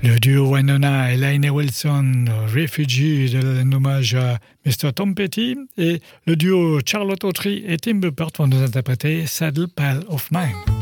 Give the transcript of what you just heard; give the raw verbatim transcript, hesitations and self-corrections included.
Le duo Wynonna et Lainey Wilson, Refugee, de l'hommage à mister Tom Petty, et le duo Charlotte Autry et Tim Buppert vont nous interpréter Saddle Pile of Mine.